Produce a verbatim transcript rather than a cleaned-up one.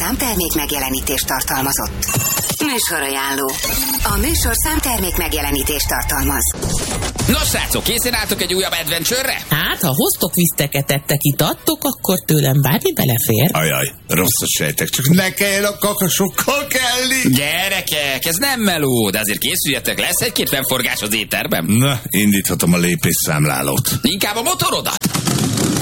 számtermék megjelenítést tartalmazott. Műsorajánló. A műsor számtermék megjelenítést tartalmaz. Nos, srácok, készen álltok egy újabb adventure-re? Hát, ha hoztok viszteket, ettek, itattok, akkor tőlem bármi belefér. Ajaj, rosszat sejtek, csak ne kelljen a kakasokkal kelni. Gyerekek, ez nem meló, de azért készüljetek, lesz egy-két fennforgás az étterben. Na, indíthatom a lépésszámlálót. Inkább a motorodat.